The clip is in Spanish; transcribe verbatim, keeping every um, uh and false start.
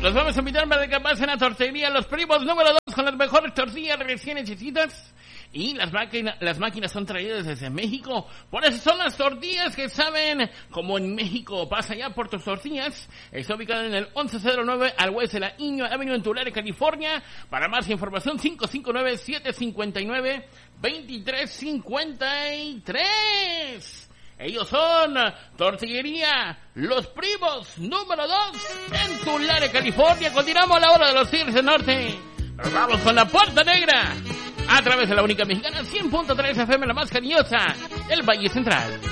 Los vamos a invitar para que pasen a Tortillería Los Primos número dos con las mejores tortillas recién hechecitas. Y las máquinas, las máquinas son traídas desde México. Por eso son las tortillas que saben como en México. Pasa ya por tus tortillas. Está ubicado en el once cero nueve al West de la Iño Avenue en Tulare, California. Para más información, cinco cinco nueve, siete cinco nueve, dos tres cinco tres. Ellos son Tortillería Los Primos número dos en Tulare, California. Continuamos a la hora de los Tigres del Norte. Nos vamos con la Puerta Negra a través de la única mexicana cien punto tres F M, la más cariñosa del Valle Central.